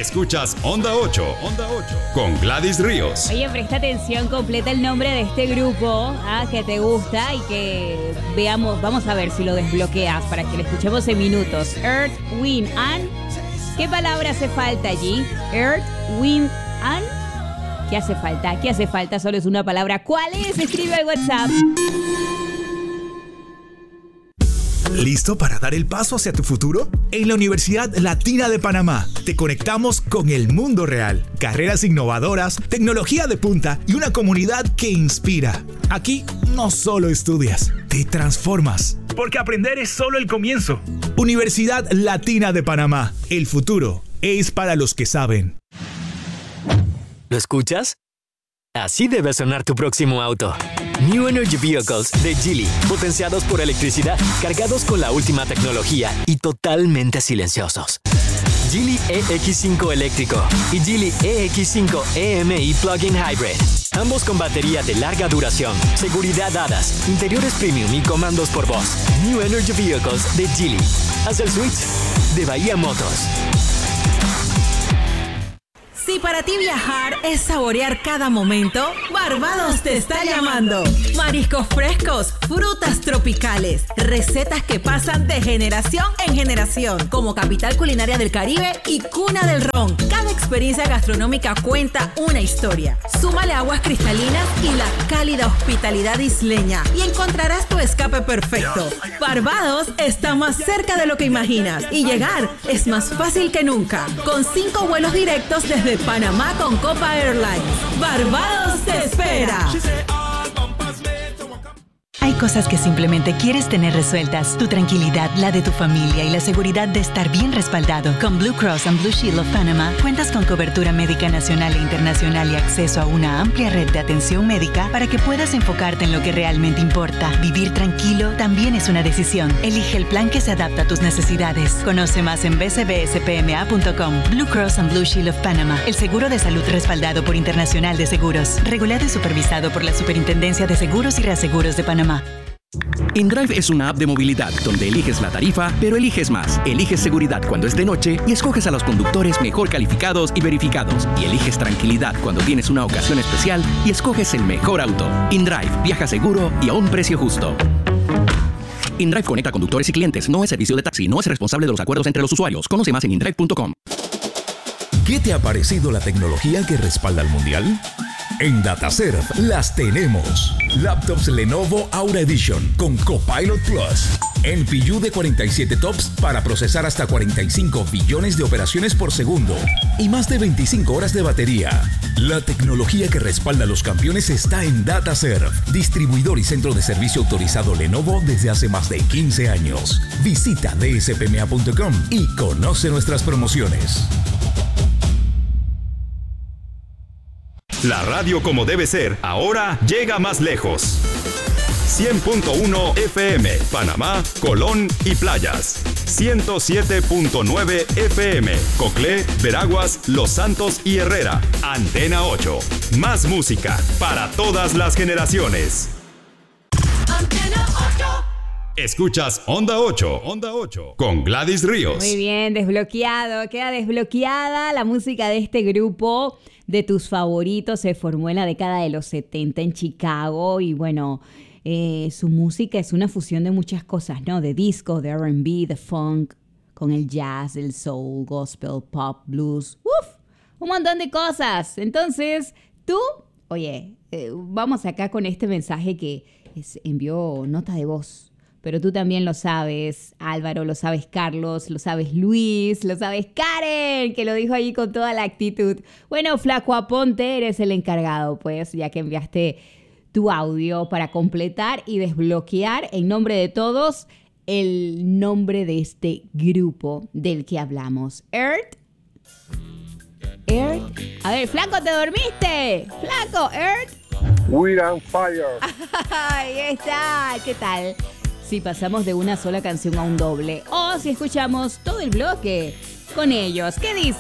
Escuchas Onda 8 con Gladys Ríos. Oye, presta atención, completa el nombre de este grupo que te gusta y que veamos, vamos a ver si lo desbloqueas para que lo escuchemos en minutos. Earth, Wind and... ¿Qué palabra hace falta allí? Earth, Wind and... ¿Qué hace falta? ¿Qué hace falta? Solo es una palabra. ¿Cuál es? Escribe al WhatsApp. ¿Listo para dar el paso hacia tu futuro? En la Universidad Latina de Panamá te conectamos con el mundo real. Carreras innovadoras, tecnología de punta y una comunidad que inspira. Aquí no solo estudias, te transformas. Porque aprender es solo el comienzo. Universidad Latina de Panamá. El futuro es para los que saben. ¿Lo escuchas? Así debe sonar tu próximo auto. New Energy Vehicles de Geely, potenciados por electricidad, cargados con la última tecnología y totalmente silenciosos. Geely EX5 eléctrico y Geely EX5 EMI Plug-in Hybrid. Ambos con batería de larga duración, seguridad HADAS, interiores premium y comandos por voz. New Energy Vehicles de Geely. Haz el switch de Bahía Motors. Si para ti viajar es saborear cada momento, Barbados te está llamando. Mariscos frescos, frutas tropicales, recetas que pasan de generación en generación, como capital culinaria del Caribe y cuna del ron. Cada experiencia gastronómica cuenta una historia. Súmale aguas cristalinas y la cálida hospitalidad isleña y encontrarás tu escape perfecto. Barbados está más cerca de lo que imaginas y llegar es más fácil que nunca. Con 5 vuelos directos desde Panamá con Copa Airlines. Barbados te espera. Hay cosas que simplemente quieres tener resueltas. Tu tranquilidad, la de tu familia y la seguridad de estar bien respaldado. Con Blue Cross and Blue Shield of Panama, cuentas con cobertura médica nacional e internacional y acceso a una amplia red de atención médica para que puedas enfocarte en lo que realmente importa. Vivir tranquilo también es una decisión. Elige el plan que se adapta a tus necesidades. Conoce más en bcbspma.com. Blue Cross and Blue Shield of Panama, el seguro de salud respaldado por Internacional de Seguros, regulado y supervisado por la Superintendencia de Seguros y Reaseguros de Panamá. InDrive es una app de movilidad donde eliges la tarifa, pero eliges más. Eliges seguridad cuando es de noche y escoges a los conductores mejor calificados y verificados. Y eliges tranquilidad cuando tienes una ocasión especial y escoges el mejor auto. InDrive, viaja seguro y a un precio justo. InDrive conecta conductores y clientes. No es servicio de taxi. No es responsable de los acuerdos entre los usuarios. Conoce más en indrive.com. ¿Qué te ha parecido la tecnología que respalda al mundial? En DataServe las tenemos. Laptops Lenovo Aura Edition con Copilot Plus. NPU de 47 TOPS para procesar hasta 45 billones de operaciones por segundo. Y más de 25 horas de batería. La tecnología que respalda a los campeones está en DataServe. Distribuidor y centro de servicio autorizado Lenovo desde hace más de 15 años. Visita dspma.com y conoce nuestras promociones. La radio como debe ser, ahora llega más lejos. 100.1 FM, Panamá, Colón y Playas. 107.9 FM, Coclé, Veraguas, Los Santos y Herrera. Antena 8. Más música para todas las generaciones. Antena 8. Escuchas Onda 8 con Gladys Ríos. Muy bien, desbloqueado. Queda desbloqueada la música de este grupo de tus favoritos. Se formó en la década de los 70 en Chicago y bueno, su música es una fusión de muchas cosas, ¿no? De disco, de R&B, de funk, con el jazz, el soul, gospel, pop, blues. ¡Uf! Un montón de cosas. Entonces, tú, oye, vamos acá con este mensaje que envió nota de voz. Pero tú también lo sabes, Álvaro, lo sabes Carlos, lo sabes Luis, lo sabes Karen, que lo dijo ahí con toda la actitud. Bueno, Flaco Aponte, eres el encargado, pues, ya que enviaste tu audio para completar y desbloquear en nombre de todos el nombre de este grupo del que hablamos. Earth. A ver, Flaco, ¿te dormiste? Flaco, Earth. We're on fire. Ahí está, ¿qué tal? Si pasamos de una sola canción a un doble o si escuchamos todo el bloque con ellos. ¿Qué dice?